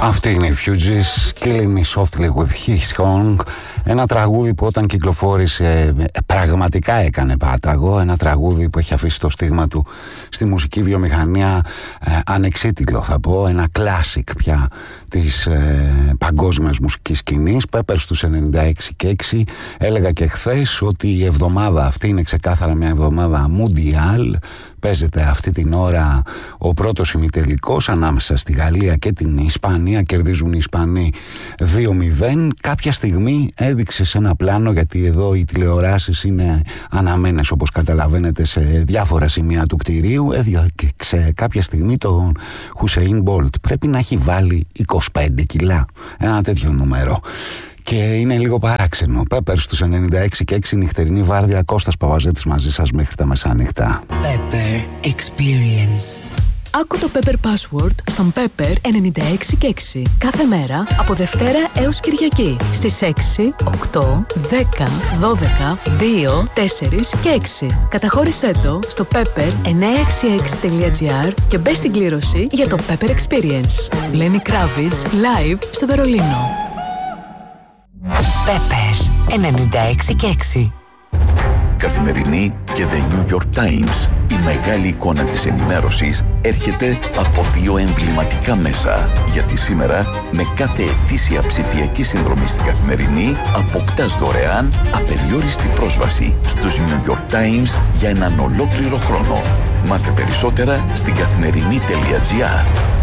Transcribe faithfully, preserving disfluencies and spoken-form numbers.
Αυτή είναι η Fugees, Killing Me Softly with His Song. Ένα τραγούδι που όταν κυκλοφόρησε πραγματικά έκανε πάταγο. Ένα τραγούδι που έχει αφήσει το στίγμα του στη μουσική βιομηχανία ε, ανεξίτηλο θα πω. Ένα classic πια της ε, παγκόσμιας μουσικής σκηνής. Peppers στους ενενήντα έξι και έξι. Έλεγα και χθες ότι η εβδομάδα αυτή είναι ξεκάθαρα μια εβδομάδα Mundial. Παίζεται αυτή την ώρα ο πρώτος ημιτελικός ανάμεσα στη Γαλλία και την Ισπανία. Κερδίζουν οι Ισπανοί δύο μηδέν. Κάποια στιγμή έδειξε σε ένα πλάνο, γιατί εδώ οι τηλεοράσεις είναι αναμένες όπως καταλαβαίνετε σε διάφορα σημεία του κτηρίου, έδειξε κάποια στιγμή τον Χουσέιν Μπολτ. Πρέπει να έχει βάλει είκοσι πέντε κιλά, ένα τέτοιο νούμερο. Και είναι λίγο παράξενο. Peppers στους ενενήντα έξι και έξι, νυχτερινή βάρδια, Κώστας Παπαζέτης μαζί σας μέχρι τα μεσάνυχτα. Pepper Experience. Άκου το Pepper Password στον Pepper ενενήντα έξι και έξι. Κάθε μέρα από Δευτέρα έως Κυριακή στις έξι, οκτώ, δέκα, δώδεκα, δύο, τέσσερα και έξι. Καταχώρησέ το στο pepper εννιακόσια εξήντα έξι τελεία gr και μπες στην κλήρωση για το Pepper Experience. Lenny Kravitz live στο Βερολίνο. Pepper ενενήντα έξι και έξι. Καθημερινή και The New York Times. Η μεγάλη εικόνα της ενημέρωσης έρχεται από δύο εμβληματικά μέσα. Γιατί σήμερα, με κάθε ετήσια ψηφιακή συνδρομή στην Καθημερινή, αποκτάς δωρεάν απεριόριστη πρόσβαση στους New York Times για έναν ολόκληρο χρόνο. Μάθε περισσότερα στην καθημερινή τελεία gr.